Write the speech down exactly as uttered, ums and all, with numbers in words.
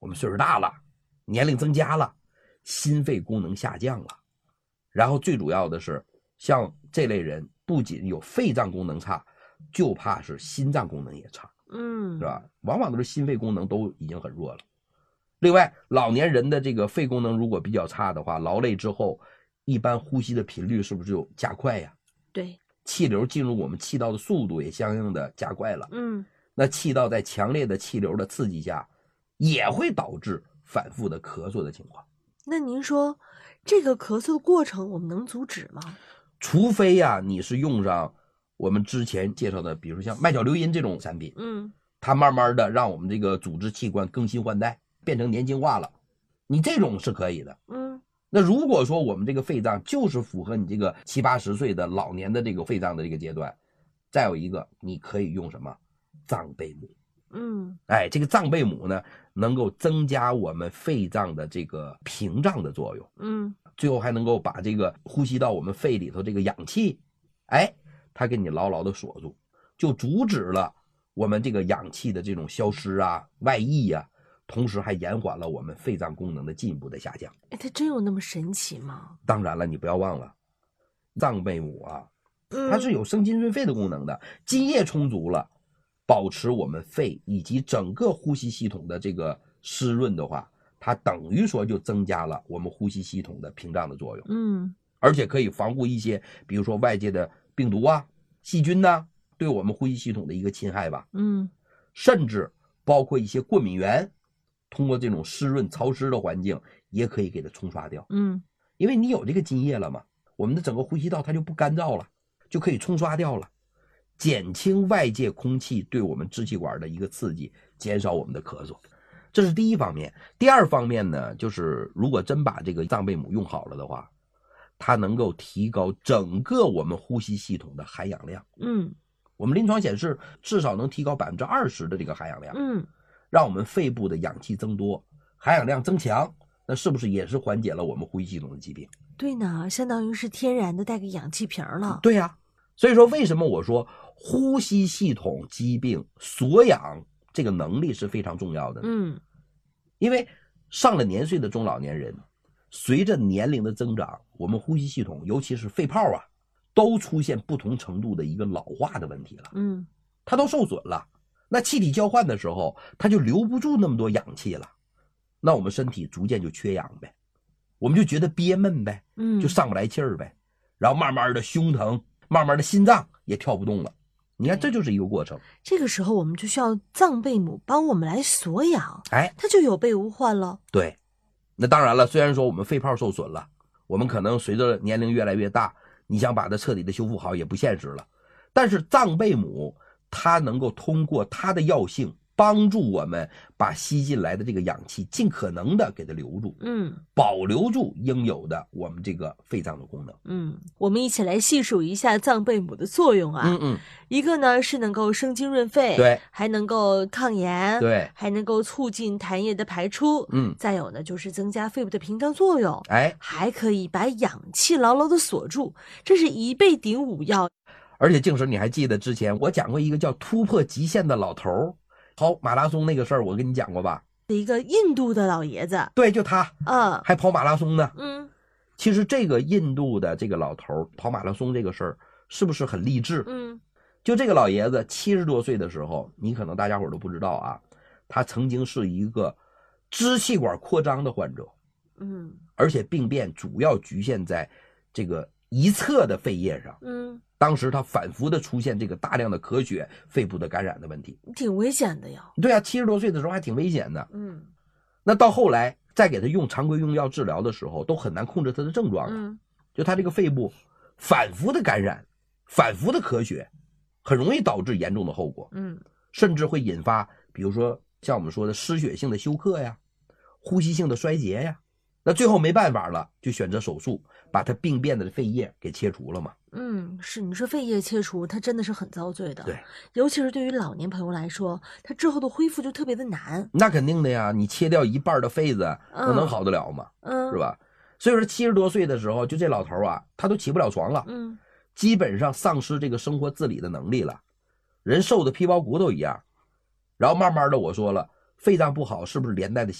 我们岁数大了，年龄增加了，心肺功能下降了。然后最主要的是，像这类人不仅有肺脏功能差，就怕是心脏功能也差， 嗯， 是吧？往往都是心肺功能都已经很弱了。另外，老年人的这个肺功能如果比较差的话，劳累之后，一般呼吸的频率是不是就加快呀？ 对， 气流进入我们气道的速度也相应的加快了。 嗯， 那气道在强烈的气流的刺激下，也会导致反复的咳嗽的情况。 那您说这个咳嗽的过程我们能阻止吗？ 除非呀、啊，你是用上我们之前介绍的，比如像麦角硫因这种产品， 嗯， 它慢慢的让我们这个组织器官更新换代，变成年轻化了，你这种是可以的。 嗯， 那如果说我们这个肺脏就是符合你这个七八十岁的老年的这个肺脏的这个阶段，再有一个你可以用什么藏贝母。 嗯， 哎，这个藏贝母呢，能够增加我们肺脏的这个屏障的作用， 嗯， 最后还能够把这个呼吸到我们肺里头这个氧气，哎，它给你牢牢的锁住，就阻止了我们这个氧气的这种消失啊、外溢呀、啊，同时还延缓了我们肺脏功能的进一步的下降。 哎，它真有那么神奇吗？ 当然了，你不要忘了，藏贝母啊，它是有生津润肺的功能的，津液充足了，保持我们肺以及整个呼吸系统的这个湿润的话，它等于说就增加了我们呼吸系统的屏障的作用。 嗯， 而且可以防护一些，比如说外界的病毒啊、细菌呐、啊，对我们呼吸系统的一个侵害吧。 嗯， 甚至包括一些过敏源，通过这种湿润潮湿的环境，也可以给它冲刷掉。 嗯， 因为你有这个津液了嘛，我们的整个呼吸道它就不干燥了，就可以冲刷掉了，减轻外界空气对我们支气管的一个刺激，减少我们的咳嗽。这是第一方面。第二方面呢，就是如果真把这个藏贝母用好了的话，它能够提高整个我们呼吸系统的含氧量。 嗯， 我们临床显示至少能提高百分之二十的这个含氧量。 嗯， 让我们肺部的氧气增多，含氧量增强，那是不是也是缓解了我们呼吸系统的疾病？ 对呢，相当于是天然的带个氧气瓶了。 对呀、啊，所以说为什么我说呼吸系统疾病锁氧这个能力是非常重要的呢？ 嗯， 因为上了年岁的中老年人，随着年龄的增长，我们呼吸系统尤其是肺泡啊，都出现不同程度的一个老化的问题了。 嗯， 它都受损了，那气体交换的时候，它就留不住那么多氧气了，那我们身体逐渐就缺氧呗，我们就觉得憋闷呗， 嗯， 就上不来气儿呗，然后慢慢的胸疼，慢慢的心脏也跳不动了。你看，这就是一个过程。 这个时候我们就需要藏贝母帮我们来锁氧， 哎， 它就有备无患了。 对，那当然了，虽然说我们肺泡受损了，我们可能随着年龄越来越大，你想把它彻底的修复好也不现实了，但是藏贝母它能够通过它的药性帮助我们把吸进来的这个氧气尽可能的给它留住， 嗯， 保留住应有的我们这个肺脏的功能。 嗯，我们一起来细数一下藏贝母的作用啊。 嗯嗯， 一个呢是能够生津润肺， 对， 还能够抗炎， 对， 还能够促进痰液的排出， 嗯， 再有呢就是增加肺部的屏障作用， 哎， 还可以把氧气牢牢的锁住，这是一倍顶五药。 而且静时你还记得之前我讲过一个叫突破极限的老头跑马拉松那个事儿，我跟你讲过吧？ 一个印度的老爷子， 对，就他， 嗯， 还跑马拉松呢。 嗯， 其实这个印度的这个老头跑马拉松这个事儿，是不是很励志？ 嗯， 就这个老爷子七十多岁的时候，你可能大家伙都不知道啊，他曾经是一个支气管扩张的患者， 嗯， 而且病变主要局限在这个一侧的肺叶上。 嗯， 当时他反复的出现这个大量的咳血、肺部的感染的问题。 挺危险的呀。 对啊，七十多岁的时候还挺危险的。 嗯， 那到后来再给他用常规用药治疗的时候，都很难控制他的症状了。 嗯， 就他这个肺部反复的感染、反复的咳血，很容易导致严重的后果。 嗯， 甚至会引发，比如说像我们说的失血性的休克呀、呼吸性的衰竭呀。那最后没办法了，就选择手术，把他病变的肺叶给切除了嘛。 嗯，是，你说肺叶切除，它真的是很遭罪的。 对， 尤其是对于老年朋友来说，他之后的恢复就特别的难。 那肯定的呀，你切掉一半的肺子，那能好得了吗？ 嗯， 是吧？所以说七十多岁的时候，就这老头啊，他都起不了床了， 嗯， 基本上丧失这个生活自理的能力了，人瘦的皮包骨头一样。然后慢慢的，我说了，肺脏不好是不是连带的